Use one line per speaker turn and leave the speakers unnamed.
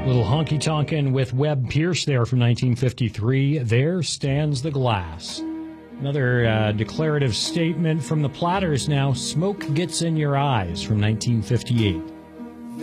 Little honky tonkin' with Webb Pierce there from 1953. There Stands the Glass. Another declarative statement from the Platters now. Smoke Gets in Your Eyes from 1958.